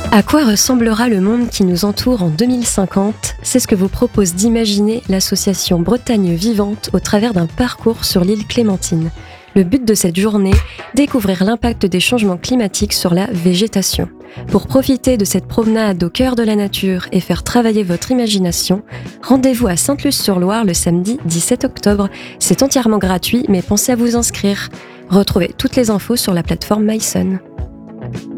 À quoi ressemblera le monde qui nous entoure en 2050 ? C'est ce que vous propose d'imaginer l'association Bretagne Vivante au travers d'un parcours sur l'île Clémentine. Le but de cette journée, découvrir l'impact des changements climatiques sur la végétation. Pour profiter de cette promenade au cœur de la nature et faire travailler votre imagination, rendez-vous à Sainte-Luce-sur-Loire le samedi 17 octobre. C'est entièrement gratuit, mais pensez à vous inscrire. Retrouvez toutes les infos sur la plateforme myson.